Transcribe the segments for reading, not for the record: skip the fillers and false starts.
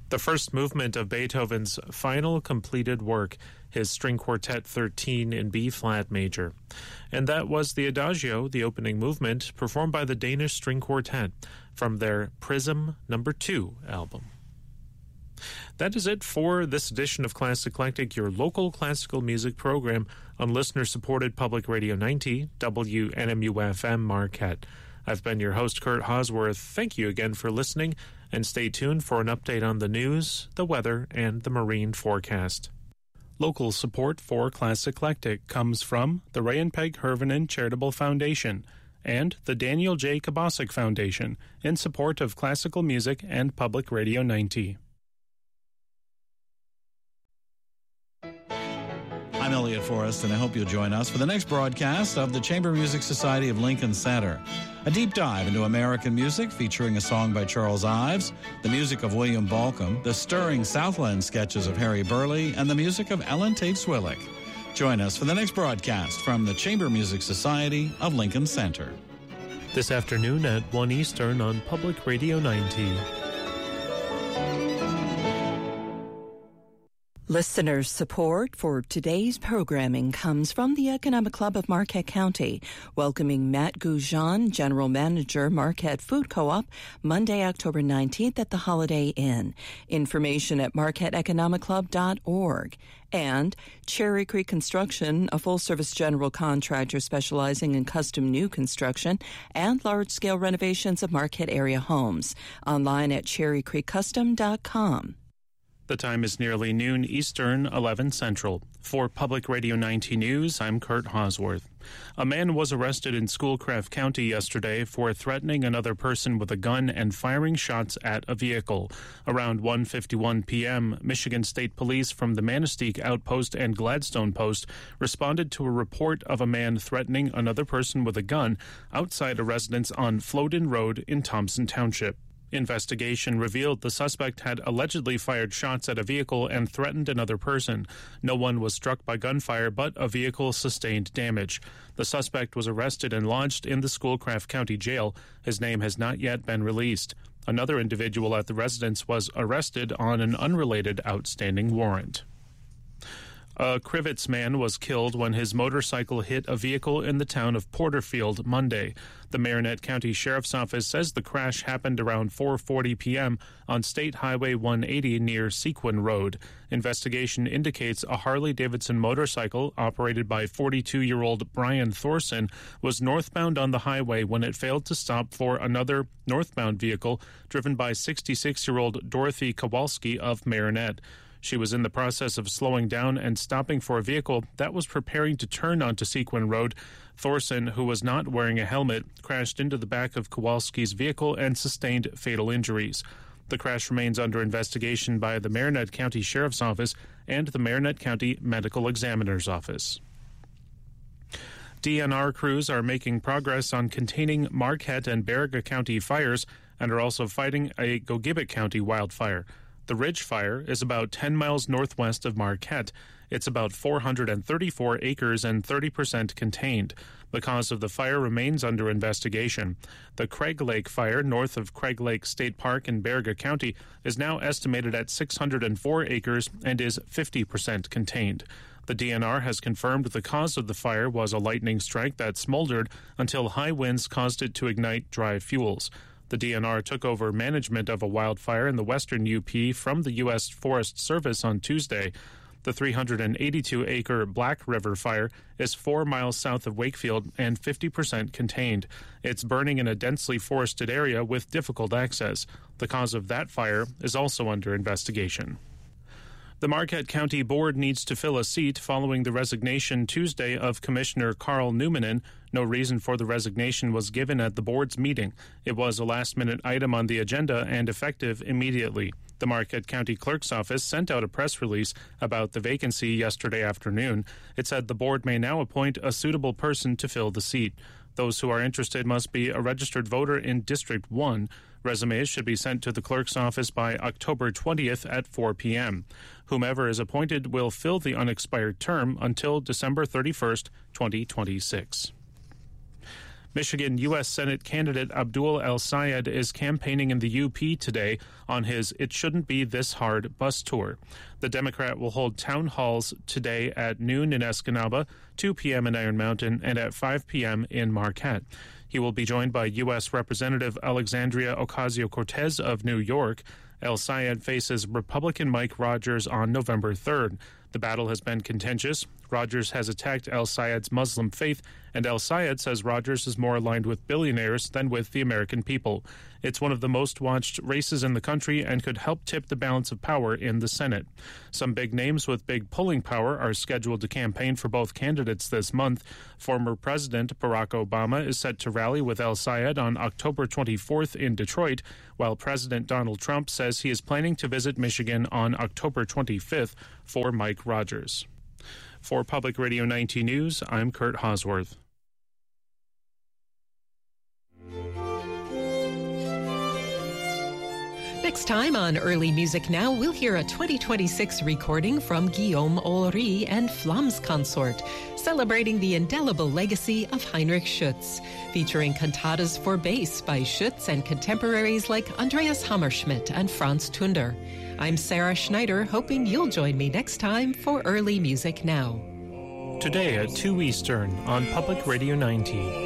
The first movement of Beethoven's final completed work, his String Quartet 13 in B-flat major. And that was the Adagio, the opening movement, performed by the Danish String Quartet from their Prism No. 2 album. That is it for this edition of Classic Eclectic, your local classical music program on listener-supported Public Radio 90, WNMU-FM Marquette. I've been your host, Kurt Hosworth. Thank you again for listening, and stay tuned for an update on the news, the weather, and the marine forecast. Local support for Classic Eclectic comes from the Ray and Peg Hervinen Charitable Foundation and the Daniel J. Kabasic Foundation in support of classical music and Public Radio 90. I'm Elliot Forrest, and I hope you'll join us for the next broadcast of the Chamber Music Society of Lincoln Center. A deep dive into American music featuring a song by Charles Ives, the music of William Balcom, the stirring Southland sketches of Harry Burleigh, and the music of Ellen Tate Swillick. Join us for the next broadcast from the Chamber Music Society of Lincoln Center. This afternoon at 1 Eastern on Public Radio 90. Listeners' support for today's programming comes from the Economic Club of Marquette County, welcoming Matt Goujon, General Manager, Marquette Food Co-op, Monday, October 19th at the Holiday Inn. Information at marquetteeconomicclub.org. And Cherry Creek Construction, a full-service general contractor specializing in custom new construction and large-scale renovations of Marquette area homes. Online at cherrycreekcustom.com. The time is nearly noon Eastern, 11 Central. For Public Radio 90 News, I'm Kurt Hosworth. A man was arrested in Schoolcraft County yesterday for threatening another person with a gun and firing shots at a vehicle. Around 1:51 p.m., Michigan State Police from the Manistee Outpost and Gladstone Post responded to a report of a man threatening another person with a gun outside a residence on Floden Road in Thompson Township. Investigation revealed the suspect had allegedly fired shots at a vehicle and threatened another person. No one was struck by gunfire, but a vehicle sustained damage. The suspect was arrested and lodged in the Schoolcraft County Jail. His name has not yet been released. Another individual at the residence was arrested on an unrelated outstanding warrant. A Crivets man was killed when his motorcycle hit a vehicle in the town of Porterfield Monday. The Marinette County Sheriff's Office says the crash happened around 4:40 p.m. on State Highway 180 near Sequin Road. Investigation indicates a Harley-Davidson motorcycle operated by 42-year-old Brian Thorson was northbound on the highway when it failed to stop for another northbound vehicle driven by 66-year-old Dorothy Kowalski of Marinette. She was in the process of slowing down and stopping for a vehicle that was preparing to turn onto Sequin Road. Thorson, who was not wearing a helmet, crashed into the back of Kowalski's vehicle and sustained fatal injuries. The crash remains under investigation by the Marinette County Sheriff's Office and the Marinette County Medical Examiner's Office. DNR crews are making progress on containing Marquette and Baraga County fires and are also fighting a Gogebic County wildfire. The Ridge Fire is about 10 miles northwest of Marquette. It's about 434 acres and 30% contained. The cause of the fire remains under investigation. The Craig Lake Fire, north of Craig Lake State Park in Baraga County, is now estimated at 604 acres and is 50% contained. The DNR has confirmed the cause of the fire was a lightning strike that smoldered until high winds caused it to ignite dry fuels. The DNR took over management of a wildfire in the western UP from the U.S. Forest Service on Tuesday. The 382-acre Black River Fire is 4 miles south of Wakefield and 50% contained. It's burning in a densely forested area with difficult access. The cause of that fire is also under investigation. The Marquette County Board needs to fill a seat following the resignation Tuesday of Commissioner Carl Newmanen. No reason for the resignation was given at the board's meeting. It was a last-minute item on the agenda and effective immediately. The Marquette County Clerk's Office sent out a press release about the vacancy yesterday afternoon. It said the board may now appoint a suitable person to fill the seat. Those who are interested must be a registered voter in District 1. Resumes should be sent to the clerk's office by October 20th at 4 p.m. Whomever is appointed will fill the unexpired term until December 31st, 2026. Michigan U.S. Senate candidate Abdul El-Sayed is campaigning in the UP today on his It Shouldn't Be This Hard bus tour. The Democrat will hold town halls today at noon in Escanaba, 2 p.m. in Iron Mountain, and at 5 p.m. in Marquette. He will be joined by U.S. Representative Alexandria Ocasio-Cortez of New York. El-Sayed faces Republican Mike Rogers on November 3rd. The battle has been contentious. Rogers has attacked El-Sayed's Muslim faith, and El-Sayed says Rogers is more aligned with billionaires than with the American people. It's one of the most watched races in the country and could help tip the balance of power in the Senate. Some big names with big pulling power are scheduled to campaign for both candidates this month. Former President Barack Obama is set to rally with El-Sayed on October 24th in Detroit, while President Donald Trump says he is planning to visit Michigan on October 25th for Mike Rogers. For Public Radio 19 News, I'm Kurt Hosworth. Next time on Early Music Now, we'll hear a 2026 recording from Guillaume Olry and Flams Consort, celebrating the indelible legacy of Heinrich Schütz, featuring cantatas for bass by Schütz and contemporaries like Andreas Hammerschmidt and Franz Tunder. I'm Sarah Schneider, hoping you'll join me next time for Early Music Now. Today at 2 Eastern on Public Radio 19.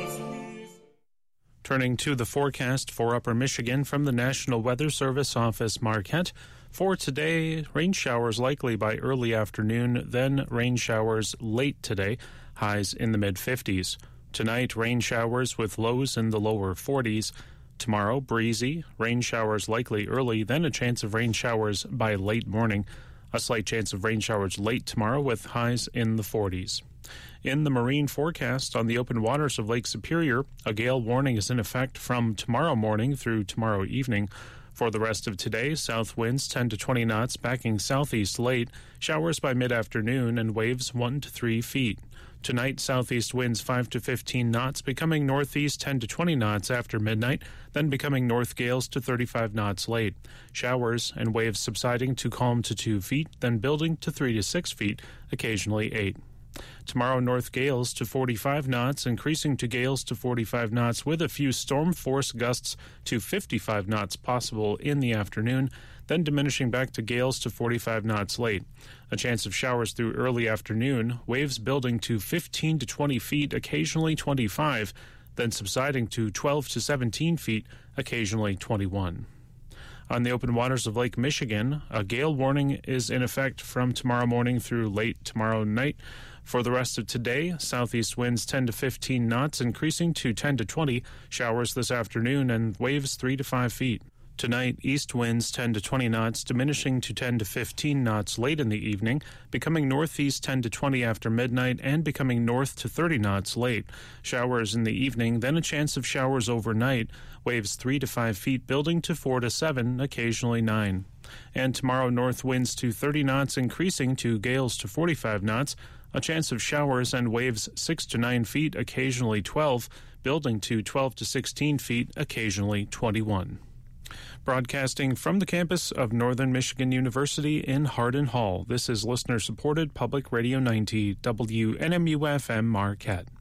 Turning to the forecast for Upper Michigan from the National Weather Service Office, Marquette. For today, rain showers likely by early afternoon, then rain showers late today, highs in the mid-50s. Tonight, rain showers with lows in the lower 40s. Tomorrow, breezy, rain showers likely early, then a chance of rain showers by late morning. A slight chance of rain showers late tomorrow with highs in the 40s. In the marine forecast on the open waters of Lake Superior, a gale warning is in effect from tomorrow morning through tomorrow evening. For the rest of today, south winds 10 to 20 knots backing southeast late, showers by mid-afternoon, and waves 1 to 3 feet. Tonight, southeast winds 5 to 15 knots, becoming northeast 10 to 20 knots after midnight, then becoming north gales to 35 knots late. Showers and waves subsiding to calm to 2 feet, then building to 3 to 6 feet, occasionally 8. Tomorrow, north gales to 45 knots, increasing to gales to 45 knots with a few storm force gusts to 55 knots possible in the afternoon, then diminishing back to gales to 45 knots late. A chance of showers through early afternoon, waves building to 15 to 20 feet, occasionally 25, then subsiding to 12 to 17 feet, occasionally 21. On the open waters of Lake Michigan, a gale warning is in effect from tomorrow morning through late tomorrow night. For the rest of today, southeast winds 10 to 15 knots, increasing to 10 to 20, showers this afternoon, and waves 3 to 5 feet. Tonight, east winds 10 to 20 knots, diminishing to 10 to 15 knots late in the evening, becoming northeast 10 to 20 after midnight, and becoming north to 30 knots late. Showers in the evening, then a chance of showers overnight, waves 3 to 5 feet, building to 4 to 7, occasionally 9. And tomorrow, north winds to 30 knots, increasing to gales to 45 knots, a chance of showers and waves 6 to 9 feet, occasionally 12, building to 12 to 16 feet, occasionally 21. Broadcasting from the campus of Northern Michigan University in Hardin Hall, this is listener-supported Public Radio 90, WNMU-FM Marquette.